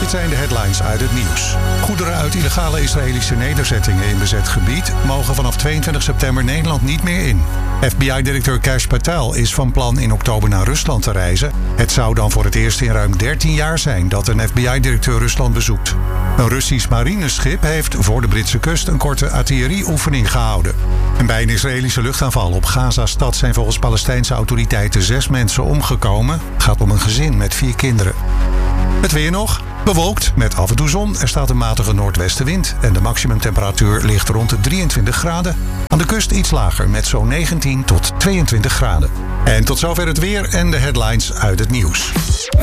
Dit zijn de headlines uit het nieuws. Goederen uit illegale Israëlische nederzettingen in bezet gebied mogen vanaf 22 september Nederland niet meer in. FBI-directeur Kash Patel is van plan in oktober naar Rusland te reizen. Het zou dan voor het eerst in ruim 13 jaar zijn dat een FBI-directeur Rusland bezoekt. Een Russisch marineschip heeft voor de Britse kust een korte artillerieoefening gehouden. En bij een Israëlische luchtaanval op Gaza-stad zijn volgens Palestijnse autoriteiten 6 mensen omgekomen. Het gaat om een gezin met 4 kinderen. Het weer nog. Bewolkt met af en toe zon. Er staat een matige noordwestenwind. En de maximumtemperatuur ligt rond de 23 graden. Aan de kust iets lager met zo'n 19 tot 22 graden. En tot zover het weer en de headlines uit het nieuws.